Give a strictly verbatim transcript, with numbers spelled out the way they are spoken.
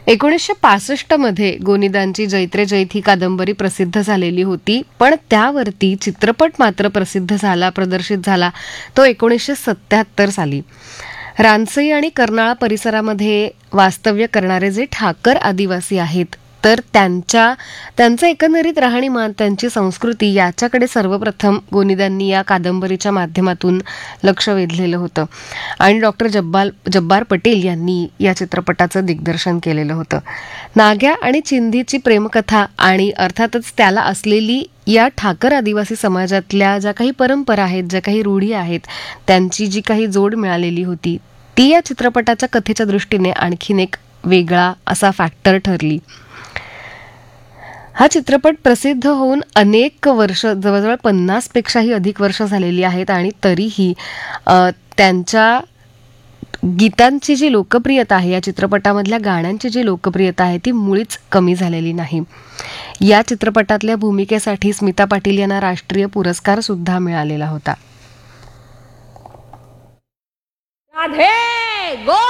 एकोणीसशे पासष्ट मध्ये गोनीदांची जैत्रे जैत ही कादंबरी प्रसिद्ध झालेली होती, पण त्यावरती चित्रपट मात्र प्रसिद्ध झाला, प्रदर्शित झाला तो एकोणीसशे सत्याहत्तर साली. रानसई आणि कर्नाळा परिसरामध्ये वास्तव्य करणारे जे ठाकर आदिवासी आहेत, तर त्यांच्या त्यांचं एकंदरीत राहणीमान, त्यांची संस्कृती याच्याकडे सर्वप्रथम गोनीदांनी या कादंबरीच्या माध्यमातून लक्ष वेधलेलं होतं. आणि डॉक्टर जब्बार जब्बार पटेल यांनी या चित्रपटाचं दिग्दर्शन केलेलं होतं. नाग्या आणि चिंधीची प्रेमकथा आणि अर्थातच त्याला असलेली या ठाकर आदिवासी समाजातल्या ज्या काही परंपरा आहेत, ज्या काही रूढी आहेत, त्यांची जी काही जोड मिळालेली होती, ती या चित्रपटाच्या कथेच्या दृष्टीने आणखीन एक वेगळा असा फॅक्टर ठरली. हा चित्रपट प्रसिद्ध होऊन अनेक वर्ष, जवळजवळ पन्नास पेक्षाही अधिक वर्ष झालेली आहेत, आणि तरीही त्यांच्या गीतांची जी लोकप्रियता आहे, या चित्रपटामधल्या गाण्यांची जी लोकप्रियता आहे, ती मुळीच कमी झालेली नाही. या चित्रपटातल्या भूमिकेसाठी स्मिता पाटील यांना राष्ट्रीय पुरस्कार सुद्धा मिळालेला होता. राधे गो